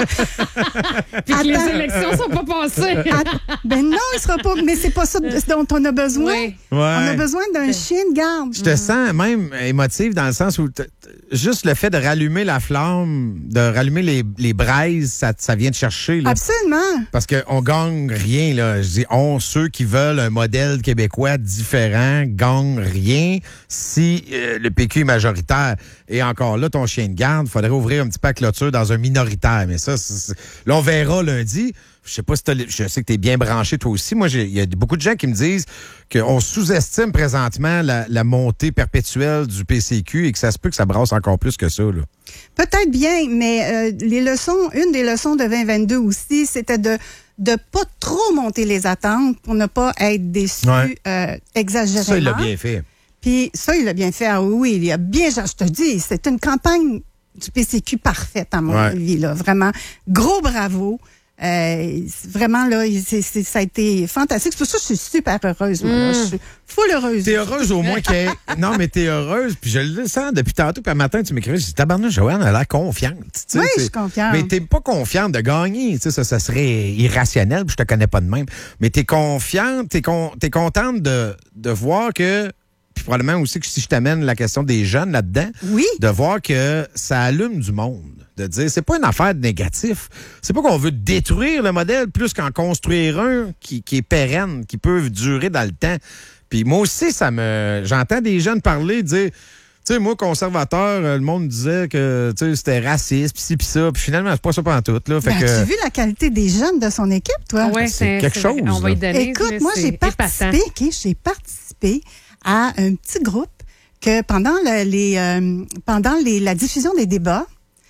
Puis que les Attends. élections sont pas passées. Att- ben non, il sera pas. Mais c'est pas ça de- dont on a besoin. Oui. On a Ouais. besoin d'un chien de garde. Je te sens même émotive dans le sens où t- t- juste le fait de rallumer la flamme, de rallumer les, les braises, ça, ça vient te chercher. Là. Absolument. Parce qu'on gagne rien, là. Je dis, on, ceux qui veulent un modèle québécois différent, gagnent rien si euh, le P Q est majoritaire. Et encore là, ton chien de garde, il faudrait ouvrir un petit peu la clôture dans un minoritaire. Mais ça, c'est- c'est- là, on verra lundi. Je sais pas si t'as le- je sais que tu es bien branché toi aussi. Moi, j'ai- il y a beaucoup de gens qui me disent qu'on sous-estime présentement la, la montée perpétuelle du P C Q et que ça se peut que ça brasse encore plus que ça, là. Peut-être bien, mais euh, les leçons, une des leçons de vingt vingt-deux aussi, c'était de de pas trop monter les attentes pour ne pas être déçu Ouais. euh, exagérément. Ça, il l'a bien fait. Puis ça, il l'a bien fait. Ah oui, il a bien, je te dis, c'est une campagne du P C Q parfaite, à mon Ouais. avis, là. Vraiment, gros bravo. Euh, c'est vraiment, là, c'est, c'est- ça a été fantastique. C'est pour ça que je suis super heureuse, moi, là. Mm. Je suis full heureuse. T'es heureuse au moins qu'elle... Non, mais t'es heureuse, puis je le sens depuis tantôt, puis un matin, tu m'écrivais, je dis, tabarnak, Joanne, elle a l'air confiante. tu sais, Oui, c'est- je suis confiante. Mais t'es pas confiante de gagner, tu sais, ça, ça serait irrationnel, puis je te connais pas de même. Mais t'es confiante, t'es, con, t'es contente de, de voir que... Puis probablement aussi que si je t'amène la question des jeunes là-dedans, oui. de voir que ça allume du monde. De dire, c'est pas une affaire de négatif. C'est pas qu'on veut détruire le modèle plus qu'en construire un qui, qui est pérenne, qui peut durer dans le temps. Puis moi aussi, ça me. J'entends des jeunes parler, dire. Tu sais, moi, conservateur, euh, le monde disait que tu sais, c'était raciste, pis ci, pis ça. Puis finalement, c'est pas ça pantoute, là. Fait Ben, que. as-tu vu la qualité des jeunes de son équipe, toi? Ouais, c'est quelque chose, On va y là. donner. Écoute, là, moi, c'est j'ai épatant. participé, OK, j'ai participé à un petit groupe que pendant le- les, euh, pendant les, la diffusion des débats,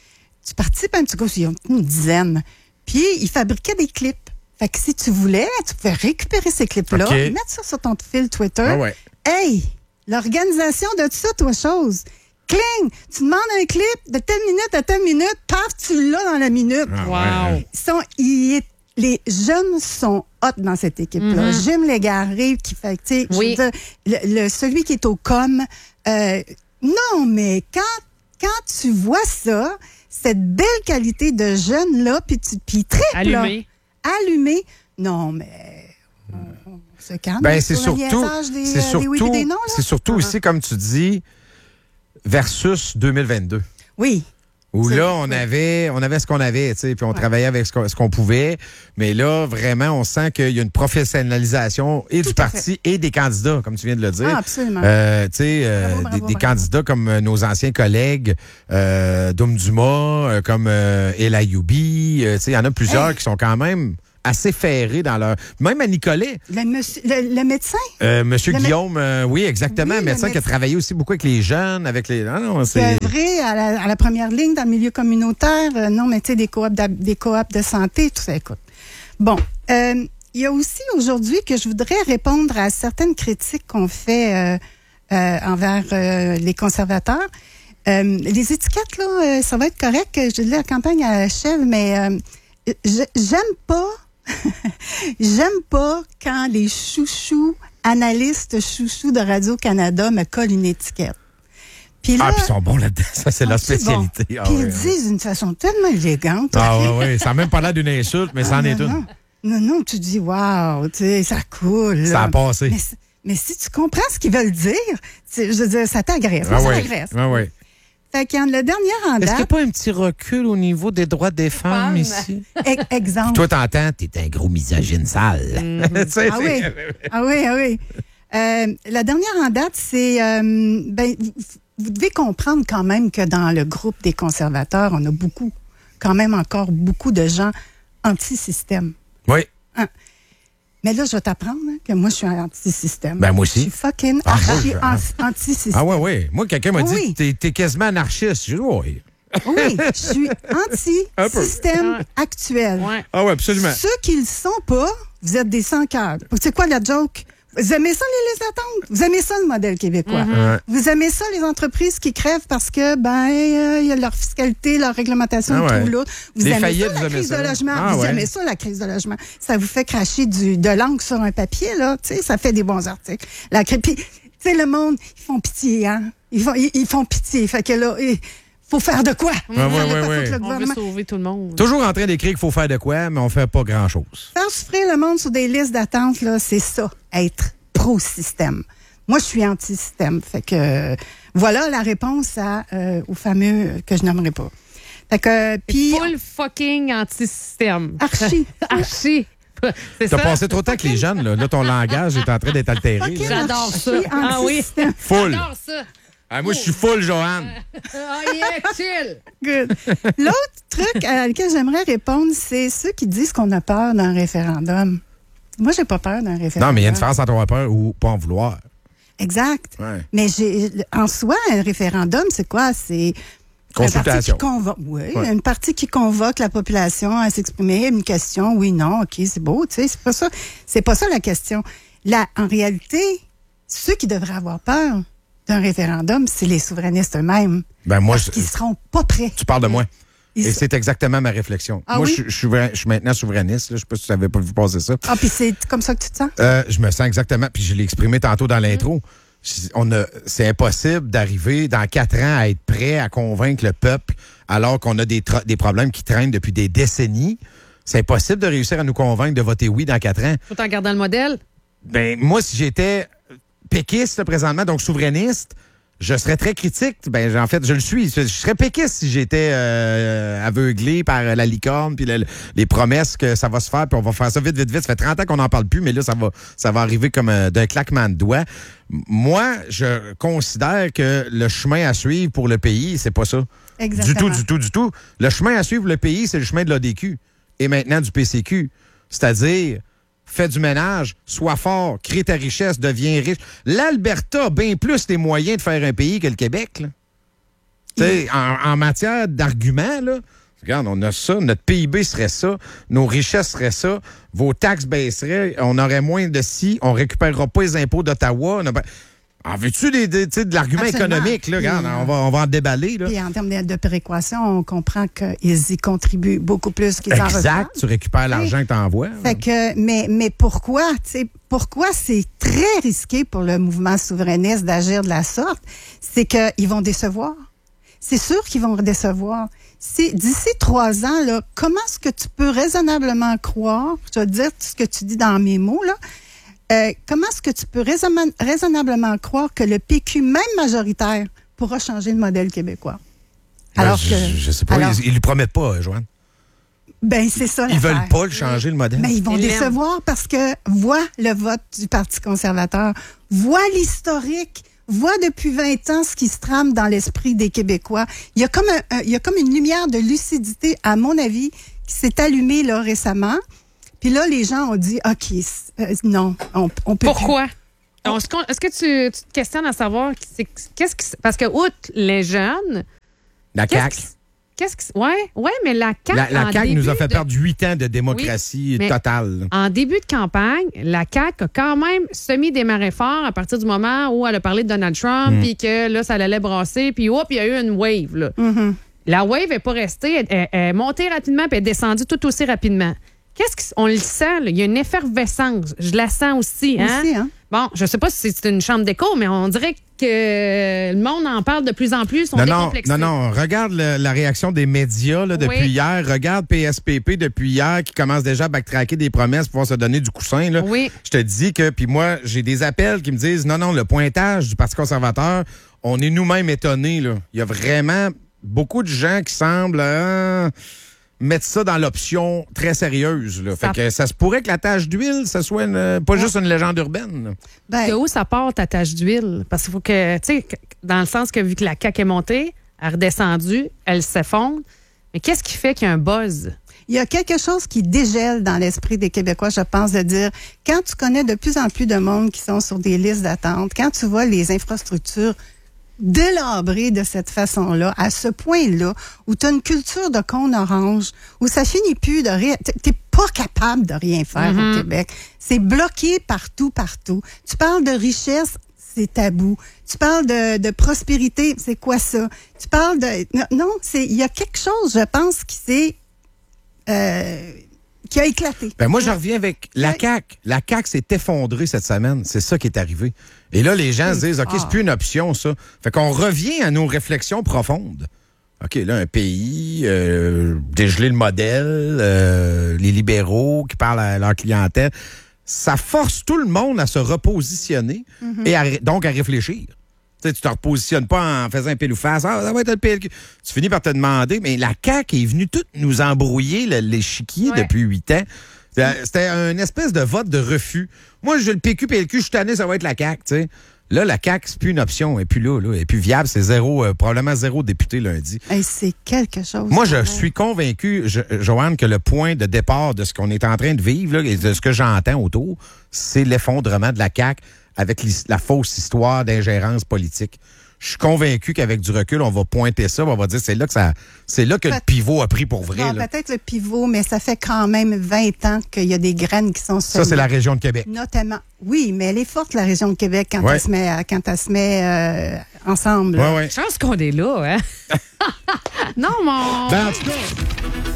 tu participes à un petit groupe, ils ont une dizaine, puis ils fabriquaient des clips. Fait que si tu voulais, tu pouvais récupérer ces clips-là, OK. mettre ça sur ton fil Twitter. Ah ouais. Hey, l'organisation de tout ça, toi, chose. Cling! Tu demandes un clip de telle minute à telle minute, paf, tu l'as dans la minute. Ah ouais. Wow. Ils sont, ils est- les jeunes sont hot dans cette équipe-là. Mhm. Jim Légaré, qui fait, tu sais, je Oui. veux dire, le, le- celui qui est au com, euh, non, mais quand, quand tu vois ça, cette belle qualité de jeunes-là, puis tu, puis triple, Allumé. là, allumé, non, mais on, on se calme. Ben, c'est sur le surtout, niaisage des, c'est euh, des oui surtout, puis des non, là. c'est surtout Ah. aussi, comme tu dis, versus deux mille vingt-deux. Oui. Où C'est- là, on avait, on avait ce qu'on avait, tu sais, puis on travaillait avec ce qu'on, ce qu'on pouvait. Mais là, vraiment, on sent qu'il y a une professionnalisation et Tout du à parti et des candidats, comme tu viens de le dire. Ah, absolument. Euh, tu sais, euh, Bravo, bravo, des, des bravo. candidats comme euh, nos anciens collègues, euh, Doum Dumas, euh, comme euh, El Ayoubi. Euh, tu sais, il y en a plusieurs Hey. qui sont quand même assez ferrés dans leur... Même à Nicolet. Le, monsieur- le- le médecin Euh, Monsieur Le mé- Guillaume, euh, oui, exactement, Oui, le médecin qui a médecin. travaillé aussi beaucoup avec les jeunes, avec les... Ah non, qui c'est... a œuvré à la, à la première ligne dans le milieu communautaire. Euh, non, mais tu sais, des coops, d'hab- des coops de santé, tout ça, écoute. Bon, euh, il y a aussi aujourd'hui que je voudrais répondre à certaines critiques qu'on fait euh, euh, envers euh, les conservateurs. Euh, les étiquettes, là, euh, ça va être correct. Je dis la campagne achève, mais euh, je- j'aime pas... J'aime pas quand les chouchous, analystes chouchous de Radio-Canada me collent une étiquette. Puis là, Ah, puis ils sont bons là-dedans. Ça, c'est leur ah, c'est bon. spécialité. Ah, Puis ouais, ils ouais. disent d'une façon tellement élégante. Ah, ouais, ouais. Ça n'a même pas l'air d'une insulte, mais ça en Ah, est non, une. non. Non, non, tu dis, waouh, tu sais, ça coule. Ça là. a passé. Mais, c- mais si tu comprends ce qu'ils veulent dire, c'est- je veux dire, ça t'agresse. Ah, ça ouais. t'agresse. Ah, ouais. Fait qu'en le dernier en Est-ce qu'il n'y a date, pas un petit recul au niveau des droits des femmes Femme. ici? e- exemple. Toi, t'entends, t'es un gros misogyne sale. Tu sais, Ah oui, ah oui, ah oui. Euh, la dernière en date, c'est... euh, ben, vous, vous devez comprendre quand même que dans le groupe des conservateurs, on a beaucoup, quand même encore beaucoup de gens anti-système. Oui. Hein. Mais là, je vais t'apprendre hein, que moi, je suis un anti-système. Ben, moi aussi. Je suis fucking Ah, moi, archi- je- an- anti-système. Ah, ouais, ouais. Moi, quelqu'un m'a Ah dit, oui. t'es, t'es quasiment anarchiste. Je dis, ouais. Oui, je suis anti-système actuel. Ah, ouais, absolument. Ceux qui le sont pas, vous êtes des sans-cœurs. C'est quoi la joke? Vous aimez ça, les listes d'attente? Vous aimez ça, le modèle québécois? Mhm. Ouais. Vous aimez ça, les entreprises qui crèvent parce que, ben, il y a leur fiscalité, leur réglementation, Ah ouais. tout là. Vous Les aimez faillites, ça, vous la aimez crise ça? de logement? Ah vous ouais. aimez ça, la crise de logement? Ça vous fait cracher du, de l'encre sur un papier, là. Tu sais, ça fait des bons articles. La cré- puis, tu sais, le monde, ils font pitié, hein? Ils font, ils, ils font pitié. Fait que là, il faut faire de quoi? Ouais, Ça ouais, va ouais, pas ouais. foutre le On veut gouvernement. sauver tout le monde. Toujours en train d'écrire qu'il faut faire de quoi, mais on fait pas grand-chose. Faire souffrir le monde sur des listes d'attente, là, c'est ça, être pro-système. Moi, je suis anti-système. Fait que euh, voilà la réponse à, euh, au fameux que je nommerai pas. Fait que, puis... Full fucking anti-système. Archi. Archi. C'est T'as ça? passé trop de temps avec les jeunes, là. Là, ton langage est en train d'être altéré. Fucking là. J'adore ça. archi Ah oui. anti-système. Full. J'adore ça. Ah, moi, je suis full, Joanne. Ah yeah, chill. Good. L'autre truc à lequel j'aimerais répondre, c'est ceux qui disent qu'on a peur d'un référendum. Moi, j'ai pas peur d'un référendum. Non, mais il y a une différence entre avoir peur ou pas en vouloir. Exact. Ouais. Mais j'ai, en soi, un référendum, c'est quoi? C'est Consultation. Un parti qui convoque, oui, Ouais. une partie qui convoque la population à s'exprimer, une question, oui, non, ok, c'est beau, tu sais, c'est pas ça, c'est pas ça la question. Là, en réalité, ceux qui devraient avoir peur d'un référendum, c'est les souverainistes eux-mêmes. Ben, moi, Parce je- qu'ils seront pas prêts. tu parles de moi. Ils Et sont- c'est exactement ma réflexion. Ah moi, oui? je, je, suis, vrai- je suis maintenant souverainiste. Là. Je sais pas si tu n'avais pas vu passer ça. Ah, puis c'est comme ça que tu te sens? Euh, je me sens exactement, puis je l'ai exprimé tantôt dans l'intro. On a, c'est impossible d'arriver dans quatre ans à être prêt à convaincre le peuple alors qu'on a des, tra- des problèmes qui traînent depuis des décennies. C'est impossible de réussir à nous convaincre de voter oui dans quatre ans. Tout en gardant le modèle. Ben, moi, si j'étais péquiste là, présentement, donc souverainiste, je serais très critique. Ben, en fait, je le suis. Je serais péquiste si j'étais euh, aveuglé par la licorne puis le- les promesses que ça va se faire, puis on va faire ça vite, vite, vite. Ça fait trente ans qu'on n'en parle plus, mais là, ça va, ça va arriver comme euh, d'un claquement de doigts. M- Moi, je considère que le chemin à suivre pour le pays, c'est pas ça. Exactement. Du tout, du tout, du tout. Le chemin à suivre le pays, c'est le chemin de l'A D Q et maintenant du P C Q. C'est-à-dire, fais du ménage, sois fort, crée ta richesse, deviens riche. L'Alberta a bien plus les moyens de faire un pays que le Québec. Là. Tu sais, en, en matière d'arguments, là, regarde, on a ça, notre P I B serait ça, nos richesses seraient ça, vos taxes baisseraient, on aurait moins de ci, on récupérera pas les impôts d'Ottawa. on a pas- En veux-tu des, des, tu sais, de l'argument Absolument. économique? Là, regarde, Puis, on, va, on va en déballer. Là. Puis en termes de, de péréquation, on comprend qu'ils y contribuent beaucoup plus qu'ils en reçoivent. Exact, tu récupères l'argent que tu envoies. Fait que, mais, mais pourquoi, tu sais, pourquoi c'est très risqué pour le mouvement souverainiste d'agir de la sorte? C'est qu'ils vont décevoir. C'est sûr qu'ils vont décevoir. C'est, d'ici trois ans, là, comment est-ce que tu peux raisonnablement croire, je vais te dire ce que tu dis dans mes mots, là, euh, comment est-ce que tu peux raisonna- raisonnablement croire que le P Q, même majoritaire, pourra changer le modèle québécois? Alors je, que, je, je sais pas, alors, ils, ils lui promettent pas, Joanne. Ben, c'est ça. Ils l'affaire. veulent pas le changer, le modèle. Mais ils vont Ils l'aiment. décevoir parce que voient le vote du Parti conservateur, voient l'historique, voient depuis vingt ans ce qui se trame dans l'esprit des Québécois. Il y a comme, un, un- il y a comme une lumière de lucidité, à mon avis, qui s'est allumée là récemment. Puis là, les gens ont dit, OK, euh, non, on, on peut Pourquoi? On se con- Est-ce que tu, tu te questionnes à savoir c'est- qu'est-ce qui. Parce que, outre les jeunes. La qu'est-ce C A Q. qui- Qu'est-ce que ouais, ouais, mais la C A Q. La, la en C A Q nous a début fait de- perdre huit ans de démocratie Oui, mais totale. En début de campagne, la C A Q a quand même semi-démarré fort à partir du moment où elle a parlé de Donald Trump, Mm. puis que là, ça allait brasser, puis hop, il y a eu une wave. Là. La wave n'est pas restée, elle, elle- elle est montée rapidement, puis elle est descendue tout aussi rapidement. Qu'est-ce qu'on le sent, là? Il y a une effervescence. Je la sens aussi. Hein? Aussi, hein? Bon, je sais pas si c'est une chambre d'écho, mais on dirait que le monde en parle de plus en plus. Ils sont Non, non, décomplexés. non, non. Regarde le- la réaction des médias là, depuis Oui. hier. Regarde P S P P depuis hier qui commence déjà à backtracker des promesses pour pouvoir se donner du coussin. Là. Oui. Je te dis que, puis moi, j'ai des appels qui me disent non, non, le pointage du Parti conservateur, on est nous-mêmes étonnés. Là. Il y a vraiment beaucoup de gens qui semblent euh, mettre ça dans l'option très sérieuse. Là. Fait Ça- que ça se pourrait que la tache d'huile, ce soit une- pas juste une légende urbaine. là. Ben, De où ça part ta tache d'huile? Parce qu'il faut que, tu sais, que- dans le sens que vu que la C A Q est montée, elle est redescendue, elle s'effondre. Mais qu'est-ce qui fait qu'il y a un buzz? Il y a quelque chose qui dégèle dans l'esprit des Québécois, je pense, de dire, quand tu connais de plus en plus de monde qui sont sur des listes d'attente, quand tu vois les infrastructures délabrées de cette façon-là, à ce point-là, où tu as une culture de cône orange, où ça finit plus de rien, t'es t'es pas capable de rien faire Mhm. au Québec. C'est bloqué partout, partout. Tu parles de richesse, c'est tabou. Tu parles de, de prospérité, c'est quoi ça? Tu parles de... Non, non, c'est il y a quelque chose, je pense, qui s'est... euh, qui a éclaté. Ben moi, je reviens avec la C A Q. La C A Q s'est effondrée cette semaine. C'est ça qui est arrivé. Et là, les gens se disent, OK, c'est plus une option, ça. Fait qu'on revient à nos réflexions profondes. OK, là, un pays, euh, dégeler le modèle, euh, les libéraux qui parlent à leur clientèle, ça force tout le monde à se repositionner Mhm. et à ré- donc à réfléchir. Tu sais, tu te repositionnes pas en faisant un pile ou face. Ah, ça va être le P L Q. Tu finis par te demander, mais la C A Q est venue tout nous embrouiller le- l'échiquier Ouais. depuis huit ans. C'était c'était un espèce de vote de refus. Moi, je le P Q, P L Q, je suis tanné, ça va être la C A Q, tu sais. Là, la C A Q, c'est plus une option. Elle est plus là, là. Elle est plus viable. C'est zéro, euh, probablement zéro député lundi. Hey, c'est quelque chose. Moi, je quand même. suis convaincu, je- Joanne, que le point de départ de ce qu'on est en train de vivre là, et de ce que j'entends autour, c'est l'effondrement de la C A Q avec l'his- la fausse histoire d'ingérence politique. Je suis convaincu qu'avec du recul, on va pointer ça, on va dire c'est là que ça, c'est là que le Peut- pivot a pris pour vrai. Bon, là. peut-être le pivot, mais ça fait quand même vingt ans qu'il y a des graines qui sont Ça, c'est la région de Québec. Notamment. Oui, mais elle est forte, la région de Québec, quand Ouais. elle se met, quand elle se met euh, ensemble. là. Ouais, ouais. Chance qu'on est là, hein? non, mon. Ben, en tout cas,